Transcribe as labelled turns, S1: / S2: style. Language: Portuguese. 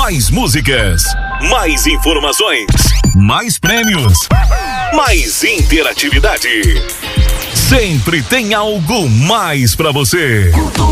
S1: Mais músicas, mais informações, mais prêmios, mais interatividade. Sempre tem algo mais pra você.